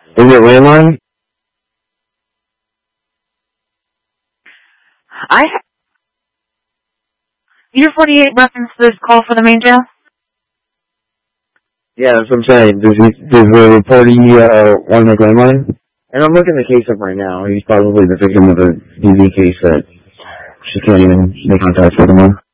Is it landline? Year 48 reference this call for the main jail? Yeah, that's what I'm saying. Does the reportee want to make landline? And I'm looking the case up right now. He's probably the victim of a DV case that she can't even make contact with him on.